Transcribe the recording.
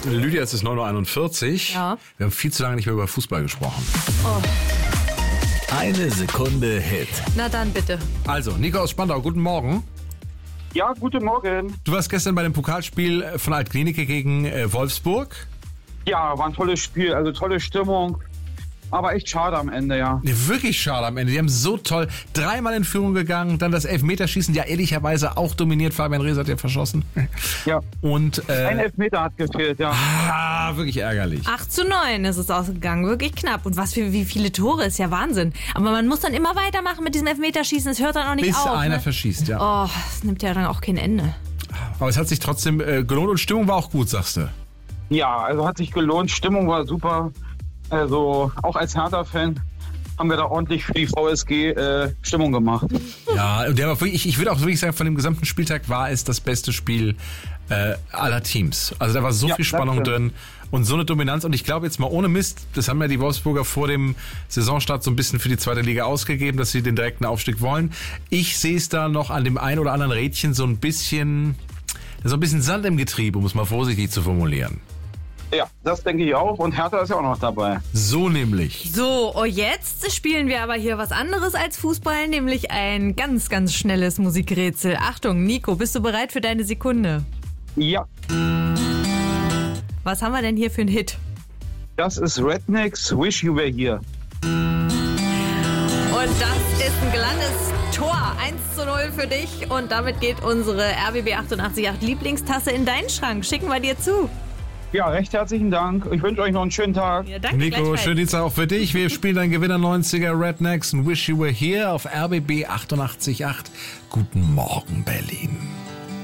Lydia, es ist 9:41 Uhr. Ja. Wir haben viel zu lange nicht mehr über Fußball gesprochen. Eine Sekunde Hit. Na dann bitte. Also, Nico aus Spandau, guten Morgen. Ja, guten Morgen. Du warst gestern bei dem Pokalspiel von Alt-Klinike gegen Wolfsburg. Ja, war ein tolles Spiel, also tolle Stimmung. Aber echt schade am Ende, ja. Wirklich schade am Ende. Die haben so toll 3-mal in Führung gegangen, dann das Elfmeterschießen, ja ehrlicherweise auch dominiert. Fabian Reese hat ja verschossen. Ja. Und Ein Elfmeter hat gefehlt, ja. wirklich ärgerlich. 8:9 ist es ausgegangen, wirklich knapp. Und wie viele Tore, ist ja Wahnsinn. Aber man muss dann immer weitermachen mit diesem Elfmeterschießen, es hört dann auch nicht Bis auf. einer Ne? verschießt, ja. Oh, das nimmt ja dann auch kein Ende. Aber es hat sich trotzdem gelohnt und Stimmung war auch gut, sagst du. Ja, also hat sich gelohnt, Stimmung war super. Also auch als Hertha-Fan haben wir da ordentlich für die VSG Stimmung gemacht. Ja, und der war wirklich, ich würde auch wirklich sagen, von dem gesamten Spieltag war es das beste Spiel aller Teams. Also da war so Ja, viel Spannung das stimmt. drin und so eine Dominanz. Und ich glaube jetzt mal ohne Mist, das haben ja die Wolfsburger vor dem Saisonstart so ein bisschen für die zweite Liga ausgegeben, dass sie den direkten Aufstieg wollen. Ich sehe es da noch an dem einen oder anderen Rädchen so ein bisschen Sand im Getriebe, um es mal vorsichtig zu formulieren. Ja, das denke ich auch. Und Hertha ist ja auch noch dabei. So nämlich. So, jetzt spielen wir aber hier was anderes als Fußball, nämlich ein ganz, ganz schnelles Musikrätsel. Achtung, Nico, bist du bereit für deine Sekunde? Ja, Was haben wir denn hier für einen Hit? das ist Rednecks Wish You Were Here. Und das ist ein glattes Tor. 1:0 für dich. Und damit geht unsere RBB 888 Lieblingstasse in deinen Schrank. Schicken wir dir zu. Ja, recht herzlichen Dank. Ich wünsche euch noch einen schönen Tag. Ja, danke, Nico, gleichfalls. schönen Dienstag auch für dich. Wir spielen dein Gewinner 90er Rednecks und Wish You Were Here auf RBB 888. Guten Morgen, Berlin.